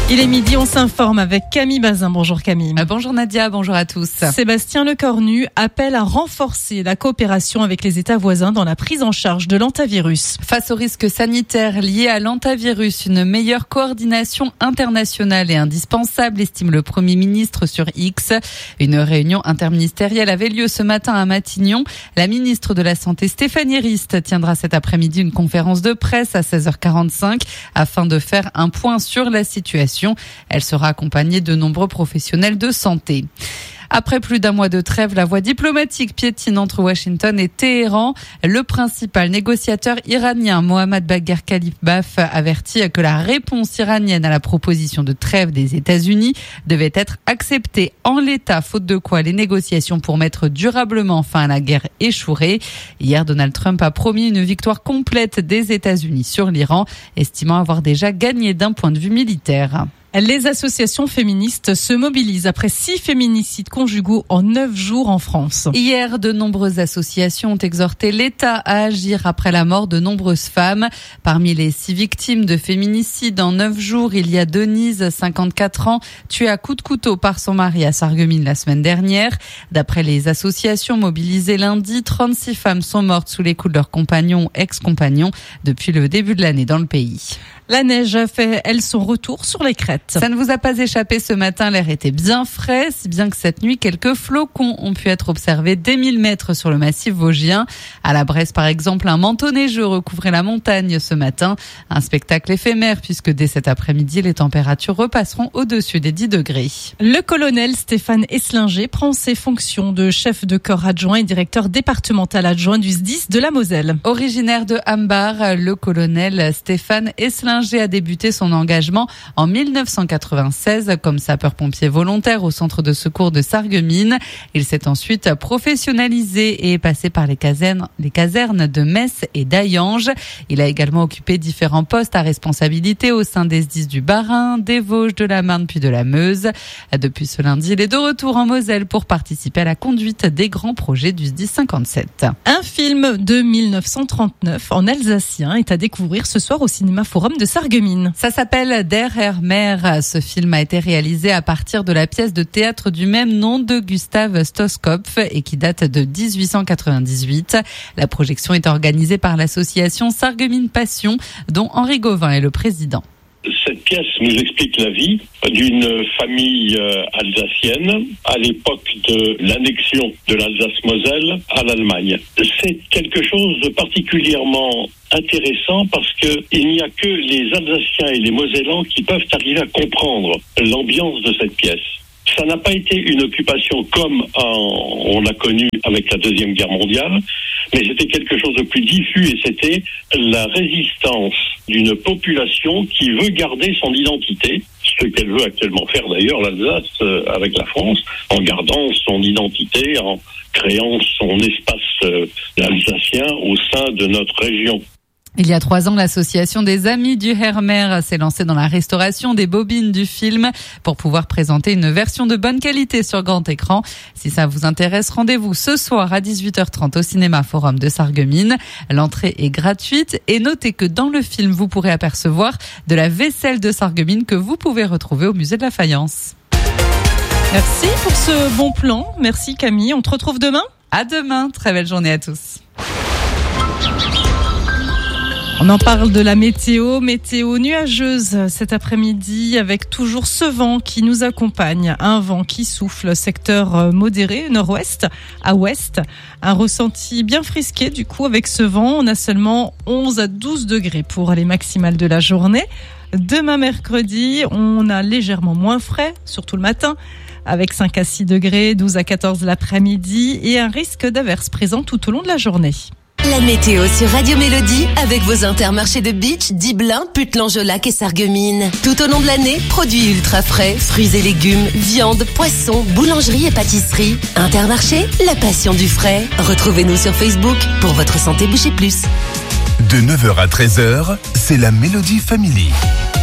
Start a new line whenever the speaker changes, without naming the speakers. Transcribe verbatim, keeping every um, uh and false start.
Il est midi, on s'informe avec Camille Bazin. Bonjour Camille.
Bonjour Nadia, bonjour à tous.
Sébastien Lecornu appelle à renforcer la coopération avec les États voisins dans la prise en charge de l'hantavirus.
Face aux risques sanitaires liés à l'hantavirus, une meilleure coordination internationale est indispensable, estime le Premier ministre sur X. Une réunion interministérielle avait lieu ce matin à Matignon. La ministre de la Santé Stéphanie Rist tiendra cet après-midi une conférence de presse à seize heures quarante-cinq afin de faire un point sur la situation. Elle sera accompagnée de nombreux professionnels de santé. Après plus d'un mois de trêve, la voie diplomatique piétine entre Washington et Téhéran. Le principal négociateur iranien, Mohammad Bagher Khalibaf, avertit que la réponse iranienne à la proposition de trêve des États-Unis devait être acceptée en l'état, faute de quoi les négociations pour mettre durablement fin à la guerre échoueraient. Hier, Donald Trump a promis une victoire complète des États-Unis sur l'Iran, estimant avoir déjà gagné d'un point de vue militaire.
Les associations féministes se mobilisent après six féminicides conjugaux en neuf jours en France.
Hier, de nombreuses associations ont exhorté l'État à agir après la mort de nombreuses femmes. Parmi les six victimes de féminicides en neuf jours, il y a Denise, cinquante-quatre ans, tuée à coups de couteau par son mari à Sarreguemines la semaine dernière. D'après les associations mobilisées lundi, trente-six femmes sont mortes sous les coups de leurs compagnons ou ex-compagnons depuis le début de l'année dans le pays.
La neige a fait, elle, son retour sur les crêtes.
Ça ne vous a pas échappé ce matin, l'air était bien frais, si bien que cette nuit, quelques flocons ont pu être observés dès mille mètres sur le massif vosgien. À la Bresse, par exemple, un manteau neigeux recouvrait la montagne ce matin. Un spectacle éphémère puisque dès cet après-midi, les températures repasseront au-dessus des dix degrés.
Le colonel Stéphane Esslinger prend ses fonctions de chef de corps adjoint et directeur départemental adjoint du S D I S de la Moselle.
Originaire de Hambar, le colonel Stéphane Esslinger a débuté son engagement en mille neuf cent quatre-vingt-seize comme sapeur-pompier volontaire au centre de secours de Sarreguemines. Il s'est ensuite professionnalisé et est passé par les casernes, les casernes de Metz et d'Hayange. Il a également occupé différents postes à responsabilité au sein des S D I S du Bas-Rhin, des Vosges, de la Marne puis de la Meuse. Depuis ce lundi, il est de retour en Moselle pour participer à la conduite des grands projets du S D I S cinquante-sept.
Un film de mille neuf cent trente-neuf en alsacien est à découvrir ce soir au Cinéma Forum de Sarreguemines.
Ça s'appelle Der Herr Meer. Ce film a été réalisé à partir de la pièce de théâtre du même nom de Gustav Stoskopf et qui date de dix-huit cent quatre-vingt-dix-huit. La projection est organisée par l'association Sarreguemines Passion, dont Henri Gauvin est le président.
Cette pièce nous explique la vie d'une famille alsacienne à l'époque de l'annexion de l'Alsace-Moselle à l'Allemagne. C'est quelque chose de particulièrement intéressant parce que il n'y a que les Alsaciens et les Mosellans qui peuvent arriver à comprendre l'ambiance de cette pièce. Ça n'a pas été une occupation comme en, on l'a connu avec la Deuxième Guerre mondiale, mais c'était quelque chose de plus diffus et c'était la résistance d'une population qui veut garder son identité, ce qu'elle veut actuellement faire d'ailleurs l'Alsace euh, avec la France, en gardant son identité, en créant son espace euh, alsacien au sein de notre région.
Il y a trois ans, l'association des Amis du Herr Meer s'est lancée dans la restauration des bobines du film pour pouvoir présenter une version de bonne qualité sur grand écran. Si ça vous intéresse, rendez-vous ce soir à dix-huit heures trente au Cinéma Forum de Sarreguemines. L'entrée est gratuite et notez que dans le film, vous pourrez apercevoir de la vaisselle de Sarreguemines que vous pouvez retrouver au musée de la Faïence.
Merci pour ce bon plan. Merci Camille. On te retrouve demain.
À demain. Très belle journée à tous.
On en parle de la météo, météo nuageuse cet après-midi avec toujours ce vent qui nous accompagne, un vent qui souffle secteur modéré nord-ouest à ouest, un ressenti bien frisqué du coup avec ce vent, on a seulement onze à douze degrés pour les maximales de la journée. Demain mercredi, on a légèrement moins frais, surtout le matin, avec cinq à six degrés, douze à quatorze l'après-midi et un risque d'averse présent tout au long de la journée.
La météo sur Radio Mélodie avec vos intermarchés de Beach, Diblin, Putlan-Jolac et Sarreguemines. Tout au long de l'année, produits ultra frais, fruits et légumes, viande, poissons, boulangerie et pâtisserie. Intermarché, la passion du frais. Retrouvez-nous sur Facebook pour votre santé boucher plus.
De neuf heures à treize heures, c'est la Mélodie Family.